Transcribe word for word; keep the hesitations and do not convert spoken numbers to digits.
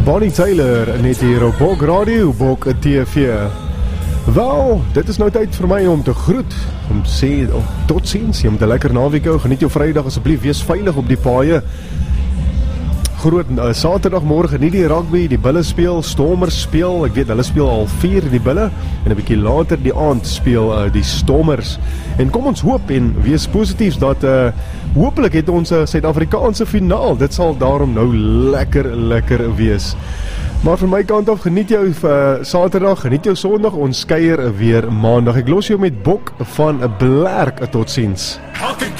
Bonnie Taylor net hier op Bok Radio, Bok T V. Wel, dit is nou tyd vir my om te groet, om te sê, oh, tot ziens, jy moet 'n lekker naweek hou, geniet jou Vrydag asseblief, wees veilig op die paaie. Groot, uh, Saterdagmorgen, nie die rugby, die Bulle speel, Stormers speel, ek weet, hulle speel al vier die Bulle, en 'n bietjie later die aand speel uh, die Stormers. En kom ons hoop en wees positiefs dat, uh, hopelik het ons 'n Suid-Afrikaanse finaal, dit sal daarom nou lekker, lekker wees. Maar van my kant af, geniet jou uh, Saterdag, geniet jou Sondag, ons skeier weer Maandag. Ek los jou met Bok van 'n Blerk, tot ziens.